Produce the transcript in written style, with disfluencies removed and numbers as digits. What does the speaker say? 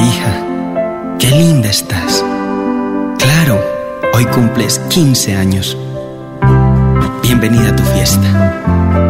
hija, qué linda estás. Claro, hoy cumples 15 años. Bienvenida a tu fiesta.